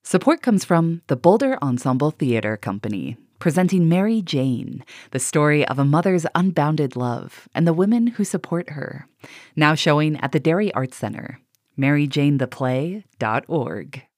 Support comes from the Boulder Ensemble Theater Company, presenting Mary Jane, the story of a mother's unbounded love and the women who support her. Now showing at the Derry Arts Center. MaryJaneThePlay.org.